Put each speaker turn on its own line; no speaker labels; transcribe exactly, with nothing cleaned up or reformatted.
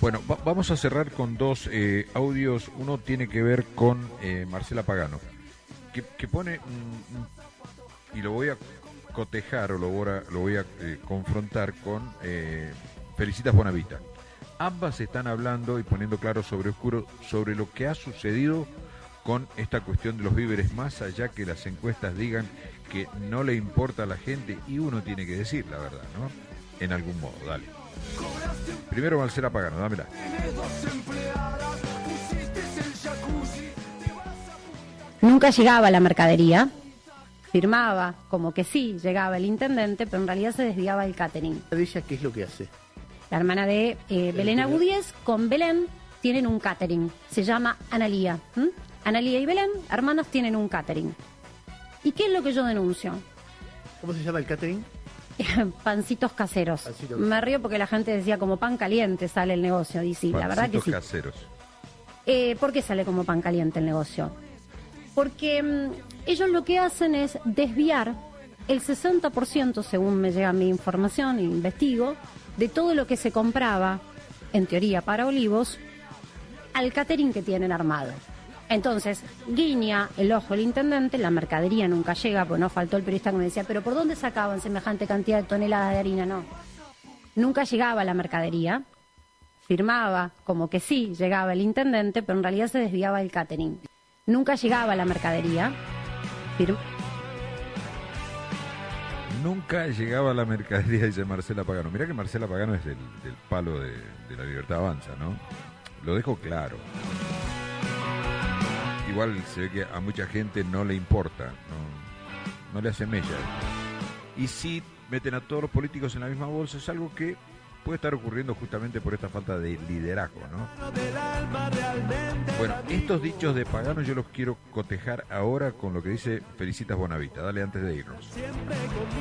Bueno, va- vamos a cerrar con dos eh, audios. Uno tiene que ver con eh, Marcela Pagano, que, que pone, mm, mm, y lo voy a cotejar o lo voy a, lo voy a eh, confrontar con eh, Felicitas Bonavita. Ambas están hablando y poniendo claro sobre oscuro sobre lo que ha sucedido con esta cuestión de los víveres, más allá que las encuestas digan que no le importa a la gente, y uno tiene que decir la verdad, ¿no? En algún modo, dale. Primero Marcela Pagano, dámela.
Nunca llegaba la mercadería, firmaba como que sí, llegaba el intendente, pero en realidad se desviaba el catering.
¿De ella qué es lo que hace?
La hermana de eh, Belén Agudíez con Belén tienen un catering, se llama Analía. ¿m? Analía y Belén, hermanas, tienen un catering. ¿Y qué es lo que yo denuncio?
¿Cómo se llama el catering?
Pancitos caseros.
Pancitos.
Me río porque la gente decía como pan caliente sale el negocio, y sí, la verdad que sí.
Pancitos caseros.
Eh, ¿Por qué sale como pan caliente el negocio? Porque mmm, ellos lo que hacen es desviar el sesenta por ciento, según me llega mi información e investigo, de todo lo que se compraba, en teoría para Olivos, al catering que tienen armado. Entonces, guiña el ojo el intendente, la mercadería nunca llega, pues no faltó el periodista que me decía, ¿pero por dónde sacaban semejante cantidad de toneladas de harina? No, nunca llegaba la mercadería, firmaba como que sí, llegaba el intendente, pero en realidad se desviaba el catering. Nunca llegaba la mercadería, firmaba.
Nunca llegaba la mercadería, dice Marcela Pagano. Mirá que Marcela Pagano es del, del palo de, de La Libertad Avanza, ¿no? Lo dejo claro. Igual se ve que a mucha gente no le importa, no, no le hace mella. Y si meten a todos los políticos en la misma bolsa, es algo que puede estar ocurriendo justamente por esta falta de liderazgo, ¿no? Bueno, estos dichos de Pagano yo los quiero cotejar ahora con lo que dice Felicitas Bonavita. Dale, antes de irnos.